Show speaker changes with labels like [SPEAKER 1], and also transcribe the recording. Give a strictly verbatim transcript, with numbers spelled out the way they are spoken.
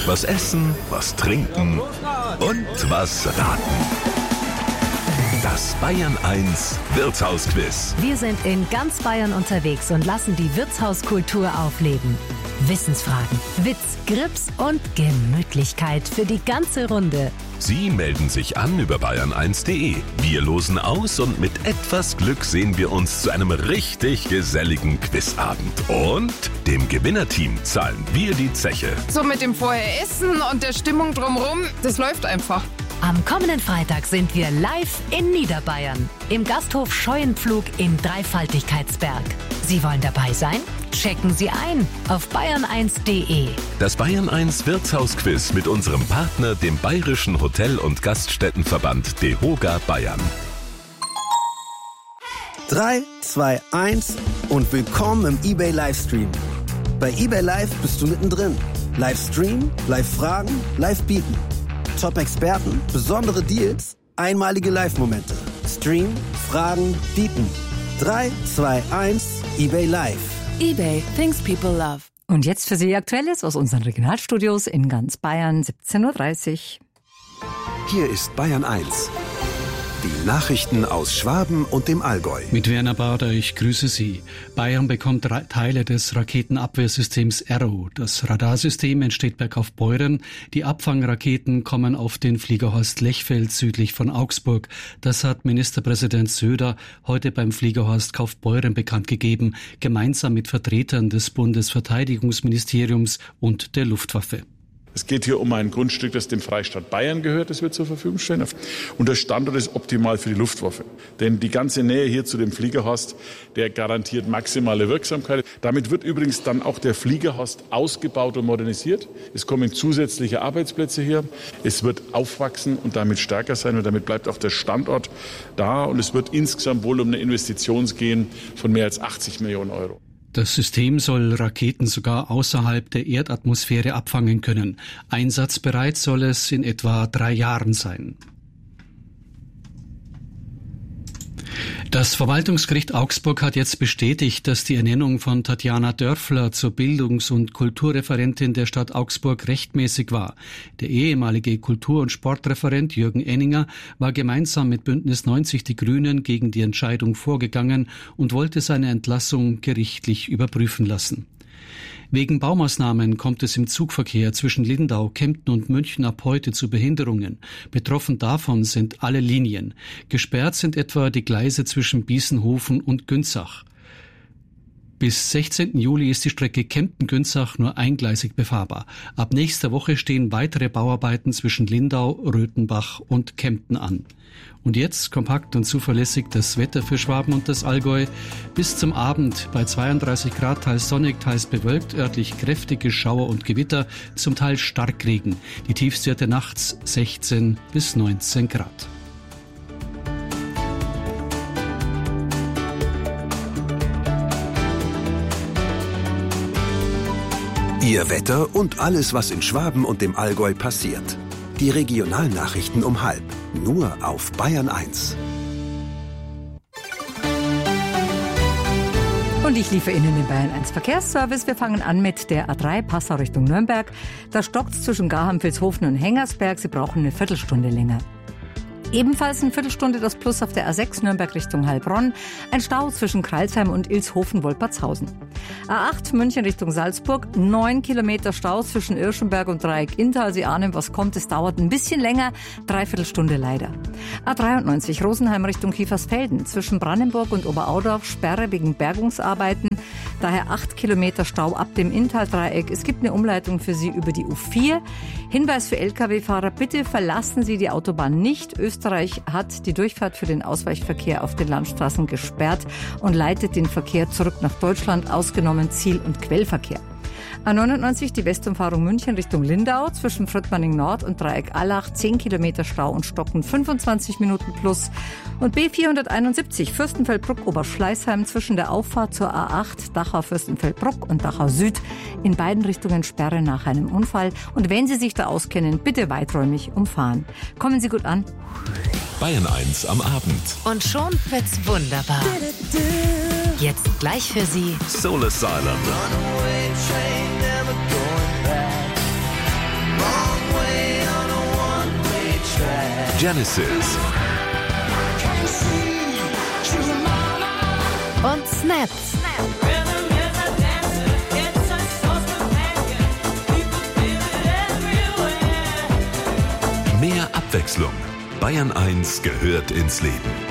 [SPEAKER 1] Was essen, was trinken und was raten. Das Bayern eins Wirtshausquiz.
[SPEAKER 2] Wir sind in ganz Bayern unterwegs und lassen die Wirtshauskultur aufleben. Wissensfragen, Witz, Grips und Gemütlichkeit für die ganze Runde.
[SPEAKER 1] Sie melden sich an über bayern eins punkt de. Wir losen aus und mit etwas Glück sehen wir uns zu einem richtig geselligen Quizabend. Und dem Gewinnerteam zahlen wir die Zeche.
[SPEAKER 3] So mit dem Vorher-Essen und der Stimmung drumherum, das läuft einfach.
[SPEAKER 2] Am kommenden Freitag sind wir live in Niederbayern im Gasthof Scheuenpflug in Dreifaltigkeitsberg. Sie wollen dabei sein? Checken Sie ein auf bayern eins punkt de.
[SPEAKER 1] Das Bayern eins Wirtshausquiz mit unserem Partner, dem Bayerischen Hotel- und Gaststättenverband DEHOGA Bayern.
[SPEAKER 4] drei, zwei, eins und willkommen im eBay Livestream. Bei eBay Live bist du mittendrin. Livestream, Live-Fragen, Live-Bieten. Top-Experten, besondere Deals, einmalige Live-Momente. Stream, Fragen, Bieten. drei, zwei, eins, eBay Live.
[SPEAKER 5] eBay, things people love.
[SPEAKER 6] Und jetzt für Sie Aktuelles aus unseren Regionalstudios in ganz Bayern, siebzehn Uhr dreißig.
[SPEAKER 7] Hier ist Bayern eins. Die Nachrichten aus Schwaben und dem Allgäu.
[SPEAKER 8] Mit Werner Bader, ich grüße Sie. Bayern bekommt Ra- Teile des Raketenabwehrsystems Arrow. Das Radarsystem entsteht bei Kaufbeuren. Die Abfangraketen kommen auf den Fliegerhorst Lechfeld südlich von Augsburg. Das hat Ministerpräsident Söder heute beim Fliegerhorst Kaufbeuren bekannt gegeben, gemeinsam mit Vertretern des Bundesverteidigungsministeriums und der Luftwaffe.
[SPEAKER 9] Es geht hier um ein Grundstück, das dem Freistaat Bayern gehört, das wir zur Verfügung stellen. Und der Standort ist optimal für die Luftwaffe. Denn die ganze Nähe hier zu dem Fliegerhorst, der garantiert maximale Wirksamkeit. Damit wird übrigens dann auch der Fliegerhorst ausgebaut und modernisiert. Es kommen zusätzliche Arbeitsplätze hier. Es wird aufwachsen und damit stärker sein. Und damit bleibt auch der Standort da. Und es wird insgesamt wohl um eine Investition gehen von mehr als achtzig Millionen Euro.
[SPEAKER 8] Das System soll Raketen sogar außerhalb der Erdatmosphäre abfangen können. Einsatzbereit soll es in etwa drei Jahren sein. Das Verwaltungsgericht Augsburg hat jetzt bestätigt, dass die Ernennung von Tatjana Dörfler zur Bildungs- und Kulturreferentin der Stadt Augsburg rechtmäßig war. Der ehemalige Kultur- und Sportreferent Jürgen Enninger war gemeinsam mit Bündnis neunzig Die Grünen gegen die Entscheidung vorgegangen und wollte seine Entlassung gerichtlich überprüfen lassen. Wegen Baumaßnahmen kommt es im Zugverkehr zwischen Lindau, Kempten und München ab heute zu Behinderungen. Betroffen davon sind alle Linien. Gesperrt sind etwa die Gleise zwischen Biesenhofen und Günzach. Bis sechzehnten Juli ist die Strecke Kempten-Günzach nur eingleisig befahrbar. Ab nächster Woche stehen weitere Bauarbeiten zwischen Lindau, Röthenbach und Kempten an. Und jetzt kompakt und zuverlässig das Wetter für Schwaben und das Allgäu. Bis zum Abend bei zweiunddreißig Grad, teils sonnig, teils bewölkt, örtlich kräftige Schauer und Gewitter, zum Teil Starkregen. Die Tiefstwerte nachts sechzehn bis neunzehn Grad.
[SPEAKER 7] Ihr Wetter und alles, was in Schwaben und dem Allgäu passiert. Die Regionalnachrichten um halb. Nur auf Bayern eins.
[SPEAKER 6] Und ich liefere Ihnen den Bayern eins Verkehrsservice. Wir fangen an mit der A drei Passau Richtung Nürnberg. Da stockt es zwischen Garham, Vilshofen und Hengersberg. Sie brauchen eine Viertelstunde länger. Ebenfalls eine Viertelstunde das Plus auf der A sechs Nürnberg Richtung Heilbronn. Ein Stau zwischen Kreilsheim und Ilshofen-Wolpertshausen. A acht München Richtung Salzburg. Neun Kilometer Stau zwischen Irschenberg und Dreieck-Inntal. Sie ahnen, was kommt. Es dauert ein bisschen länger. Dreiviertelstunde leider. A dreiundneunzig Rosenheim Richtung Kiefersfelden. Zwischen Brandenburg und Oberaudorf Sperre wegen Bergungsarbeiten. Daher acht Kilometer Stau ab dem Inntal-Dreieck. Es gibt eine Umleitung für Sie über die U vier. Hinweis für L K W-Fahrer, bitte verlassen Sie die Autobahn nicht. Österreich hat die Durchfahrt für den Ausweichverkehr auf den Landstraßen gesperrt und leitet den Verkehr zurück nach Deutschland, ausgenommen Ziel- und Quellverkehr. A neunundneunzig, die Westumfahrung München Richtung Lindau, zwischen Fröttmanning Nord und Dreieck-Allach, zehn Kilometer Stau und Stocken, fünfundzwanzig Minuten plus. Und B vierhunderteinundsiebzig, Fürstenfeldbruck-Oberschleißheim, zwischen der Auffahrt zur A acht, Dachau-Fürstenfeldbruck und Dachau Süd, in beiden Richtungen Sperre nach einem Unfall. Und wenn Sie sich da auskennen, bitte weiträumig umfahren. Kommen Sie gut an.
[SPEAKER 1] Bayern eins am Abend.
[SPEAKER 2] Und schon wird's wunderbar. Jetzt gleich für Sie
[SPEAKER 1] Soul Asylum. Genesis.
[SPEAKER 2] Und Snap.
[SPEAKER 1] Mehr Abwechslung. Bayern eins gehört ins Leben.